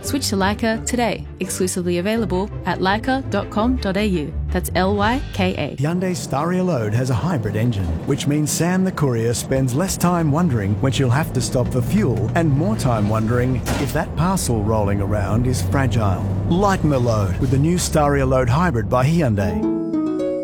Switch to Leica today. Exclusively available at leica.com.au. That's Lyka. Hyundai Staria Load has a hybrid engine, which means Sam the courier spends less time wondering when she'll have to stop for fuel and more time wondering if that parcel rolling around is fragile. Lighten the load with the new Staria Load Hybrid by Hyundai.